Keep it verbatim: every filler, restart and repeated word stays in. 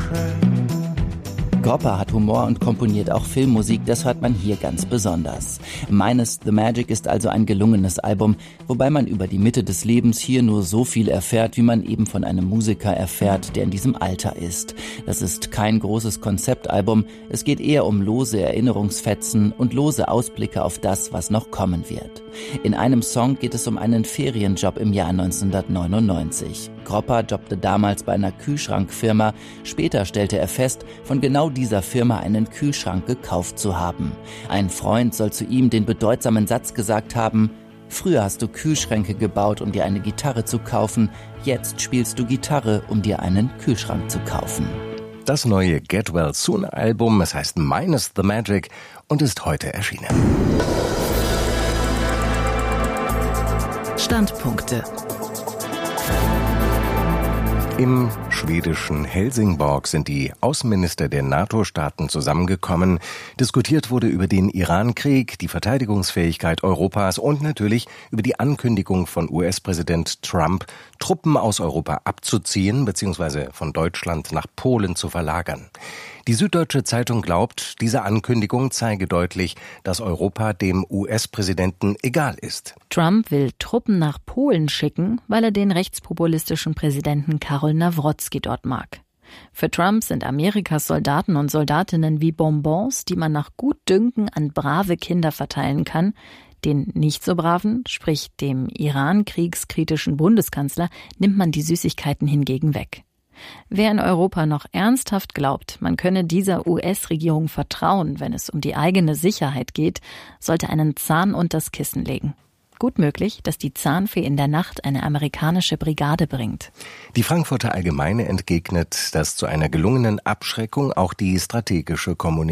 Gropper hat Humor und komponiert auch Filmmusik, das hört man hier ganz besonders. Minus the Magic ist also ein gelungenes Album, wobei man über die Mitte des Lebens hier nur so viel erfährt, wie man eben von einem Musiker erfährt, der in diesem Alter ist. Das ist kein großes Konzeptalbum, es geht eher um lose Erinnerungsfetzen und lose Ausblicke auf das, was noch kommen wird. In einem Song geht es um einen Ferienjob im Jahr neunzehnhundertneunundneunzig. Gropper jobbte damals bei einer Kühlschrankfirma. Später stellte er fest, von genau dieser Firma einen Kühlschrank gekauft zu haben. Ein Freund soll zu ihm den bedeutsamen Satz gesagt haben: Früher hast du Kühlschränke gebaut, um dir eine Gitarre zu kaufen. Jetzt spielst du Gitarre, um dir einen Kühlschrank zu kaufen. Das neue Get Well Soon Album, es heißt Minus the Magic und ist heute erschienen. Standpunkte. Im schwedischen Helsingborg sind die Außenminister der NATO-Staaten zusammengekommen. Diskutiert wurde über den Iran-Krieg, die Verteidigungsfähigkeit Europas und natürlich über die Ankündigung von U S-Präsident Trump, Truppen aus Europa abzuziehen bzw. von Deutschland nach Polen zu verlagern. Die Süddeutsche Zeitung glaubt, diese Ankündigung zeige deutlich, dass Europa dem U S-Präsidenten egal ist. Trump will Truppen nach Polen schicken, weil er den rechtspopulistischen Präsidenten Karol Nawrocki dort mag. Für Trump sind Amerikas Soldaten und Soldatinnen wie Bonbons, die man nach Gutdünken an brave Kinder verteilen kann. Den nicht so braven, sprich dem Iran-kriegskritischen Bundeskanzler, nimmt man die Süßigkeiten hingegen weg. Wer in Europa noch ernsthaft glaubt, man könne dieser U S-Regierung vertrauen, wenn es um die eigene Sicherheit geht, sollte einen Zahn unters Kissen legen. Gut möglich, dass die Zahnfee in der Nacht eine amerikanische Brigade bringt. Die Frankfurter Allgemeine entgegnet, dass zu einer gelungenen Abschreckung auch die strategische Kommunikation